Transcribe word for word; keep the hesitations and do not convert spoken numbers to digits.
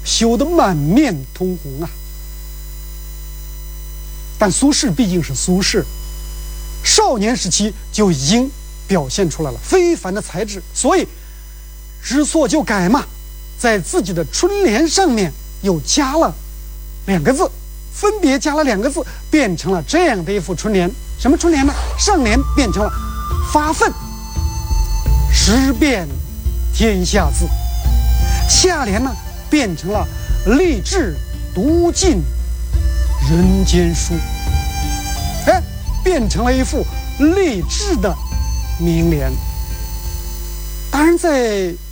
羞得满面通红啊。但苏轼毕竟是苏轼，少年时期就已经表现出来了非凡的才智，所以知错就改嘛，在自己的春联上面又加了两个字，分别加了两个字，变成了这样的一副春联。什么春联呢？上联变成了发愤识辨天下字，下联呢变成了立志读尽人间书，哎，变成了一副励志的名联。当然，在